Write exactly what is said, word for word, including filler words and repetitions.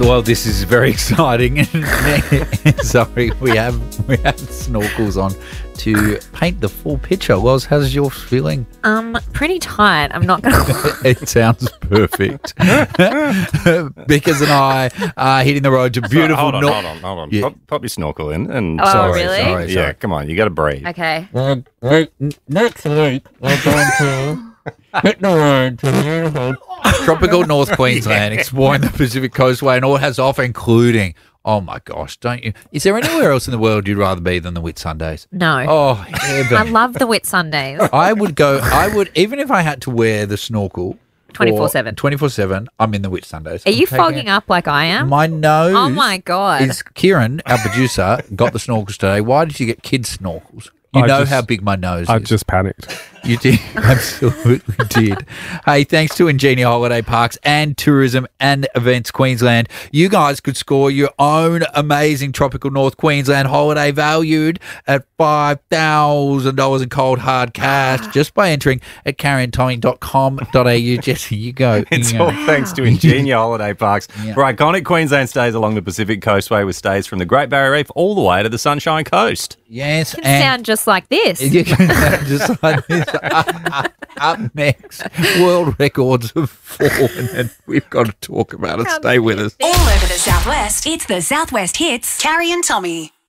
Well, this is very exciting. Sorry, we have we have snorkels on to paint the full picture. Loz, how's yours feeling? Um, pretty tight. I'm not going to... It sounds perfect. Because and I are hitting the road to beautiful... Hold on, Nor- hold on, hold on. Yeah. Pop, pop your snorkel in. And Oh, Sorry, really? sorry, sorry. Yeah, come on. You got to breathe. Okay. Well, wait, n- next week we're going to hit the road to beautiful. Tropical North Queensland, exploring the Pacific Coastway and all it has to offer, including... Oh, my gosh, don't you... Is there anywhere else in the world you'd rather be than the Whitsundays? No. Oh, heaven. I love the Whitsundays. I would go... I would... Even if I had to wear the snorkel... twenty-four seven. twenty-four seven, I'm in the Whitsundays. Are I'm you taking fogging it. up like I am? My nose... Oh, my God. Is Kieran, our producer, got the snorkels today. Why did you get kids' snorkels? You I know just- how big my nose I is. just panicked. You did. Absolutely did. Hey, thanks to Ingenia Holiday Parks and Tourism and Events Queensland, you guys could score your own amazing Tropical North Queensland holiday valued at five thousand dollars in cold hard cash just by entering at carrie tommy dot com dot a u. Jesse, you go. It's You all go. thanks to Ingenia Holiday Parks Yeah. for iconic Queensland stays along the Pacific Coastway with stays from the Great Barrier Reef all the way to the Sunshine Coast. Yes, Can and sound just like this. you can sound just like this. Up next, world records have fallen, and we've got to talk about it. Stay with us. All over the Southwest, it's the Southwest Hits, Carrie and Tommy.